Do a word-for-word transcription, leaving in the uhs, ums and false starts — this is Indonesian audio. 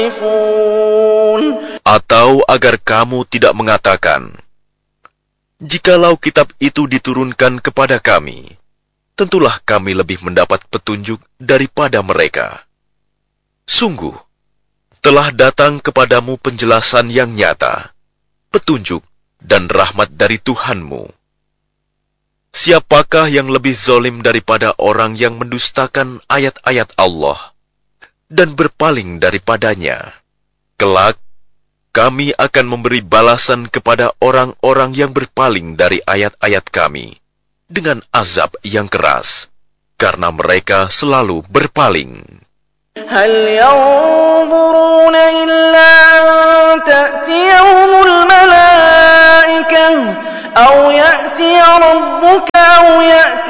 Atau agar kamu tidak mengatakan, jikalau kitab itu diturunkan kepada kami, tentulah kami lebih mendapat petunjuk daripada mereka. Sungguh, telah datang kepadamu penjelasan yang nyata, petunjuk dan rahmat dari Tuhanmu. Siapakah yang lebih zalim daripada orang yang mendustakan ayat-ayat Allah dan berpaling daripadanya? Kelak, kami akan memberi balasan kepada orang-orang yang berpaling dari ayat-ayat kami dengan azab yang keras, karena mereka selalu berpaling. هل ينظرون إلا أن تأتيهم الملائكة أو يأتي ربك أو يأتي